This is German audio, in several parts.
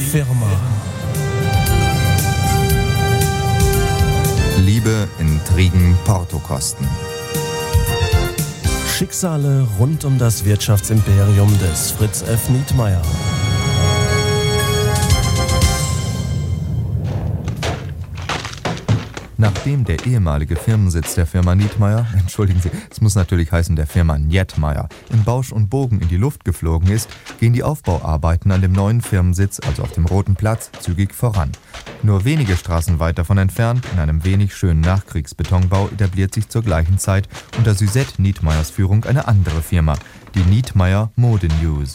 Firma. Liebe, Intrigen, Portokosten. Schicksale rund um das Wirtschaftsimperium des Fritz F. Nietmeyer. Nachdem der ehemalige Firmensitz der Firma Nietmeyer, entschuldigen Sie, es muss natürlich heißen der Firma Nietmeyer, in Bausch und Bogen in die Luft geflogen ist, gehen die Aufbauarbeiten an dem neuen Firmensitz, also auf dem Roten Platz, zügig voran. Nur wenige Straßen weit davon entfernt, in einem wenig schönen Nachkriegsbetonbau, etabliert sich zur gleichen Zeit unter Suzette Nietmeyers Führung eine andere Firma, die Nietmeyer Mode News.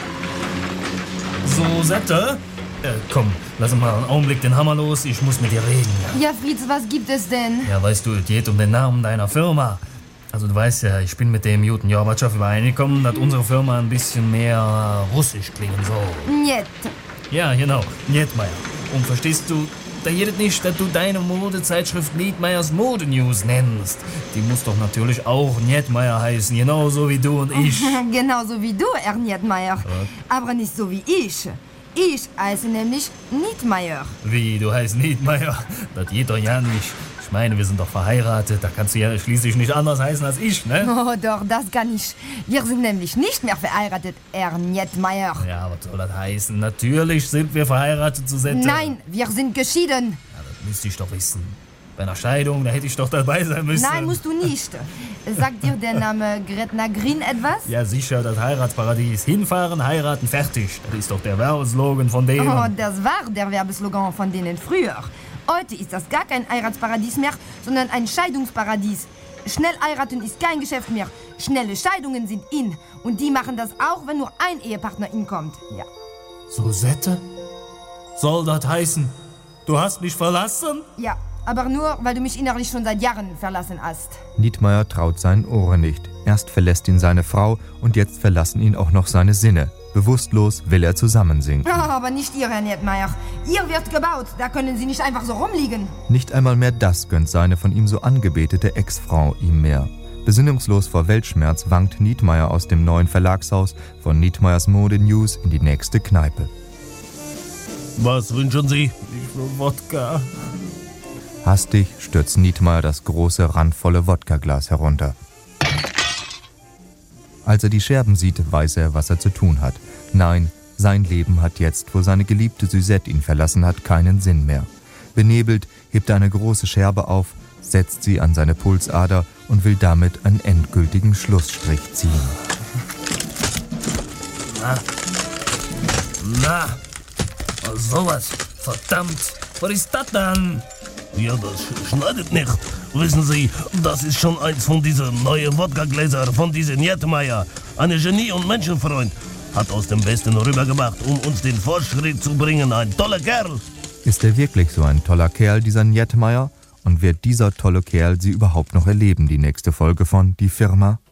Suzette? Komm, lass mal einen Augenblick den Hammer los, ich muss mit dir reden. Ja, Fritz, was gibt es denn? Ja, weißt du, es geht um den Namen deiner Firma. Also du weißt ja, ich bin mit dem Juten Gorbatschow übereingekommen, dass unsere Firma ein bisschen mehr russisch klingen soll. Niet. Ja, genau, Nietmeyer. Und verstehst du, da geht nicht, dass du deine Modezeitschrift Nietmeyers Mode News nennst. Die muss doch natürlich auch Nietmeyer heißen, genauso wie du und ich. Genauso wie du, Herr Nietmeyer. Aber nicht so wie ich. Ich heiße nämlich Nietmeyer. Wie, du heißt Nietmeyer? Das geht doch ja nicht. Ich meine, wir sind doch verheiratet, da kannst du ja schließlich nicht anders heißen als ich, ne? Oh, doch, das kann ich. Wir sind nämlich nicht mehr verheiratet, Herr Nietmeyer. Ja, was soll das heißen? Natürlich sind wir verheiratet, Suzette. Nein, wir sind geschieden. Ja, das müsste ich doch wissen. Bei einer Scheidung, da hätte ich doch dabei sein müssen. Nein, musst du nicht. Sagt dir der Name Gretna Green etwas? Ja, sicher, das Heiratsparadies. Hinfahren, heiraten, fertig. Das ist doch der Werbeslogan von denen. Oh, das war der Werbeslogan von denen früher. Heute ist das gar kein Heiratsparadies mehr, sondern ein Scheidungsparadies. Schnell heiraten ist kein Geschäft mehr. Schnelle Scheidungen sind in. Und die machen das auch, wenn nur ein Ehepartner inkommt. Ja. Suzette? Soll das heißen, du hast mich verlassen? Ja, aber nur, weil du mich innerlich schon seit Jahren verlassen hast. Nietmeyer traut seinen Ohren nicht. Erst verlässt ihn seine Frau und jetzt verlassen ihn auch noch seine Sinne. Bewusstlos will er zusammensinken. Oh, aber nicht ihr, Herr Nietmeyer. Ihr wird gebaut, da können Sie nicht einfach so rumliegen. Nicht einmal mehr das gönnt seine von ihm so angebetete Ex-Frau ihm mehr. Besinnungslos vor Weltschmerz wankt Nietmeyer aus dem neuen Verlagshaus von Nietmeyers Mode News in die nächste Kneipe. Was wünschen Sie? Ich will Wodka. Hastig stürzt Nietmeyer das große, randvolle Wodkaglas herunter. Als er die Scherben sieht, weiß er, was er zu tun hat. Nein, sein Leben hat jetzt, wo seine geliebte Suzette ihn verlassen hat, keinen Sinn mehr. Benebelt hebt er eine große Scherbe auf, setzt sie an seine Pulsader und will damit einen endgültigen Schlussstrich ziehen. Na, sowas, verdammt, was ist das dann? Ja, das schneidet nicht. Wissen Sie, das ist schon eins von diesen neuen Wodka-Gläser von diesem Nietmeyer. Ein Genie und Menschenfreund. Hat aus dem Westen rübergemacht, um uns den Fortschritt zu bringen. Ein toller Kerl. Ist er wirklich so ein toller Kerl, dieser Nietmeyer? Und wird dieser tolle Kerl Sie überhaupt noch erleben, die nächste Folge von Die Firma?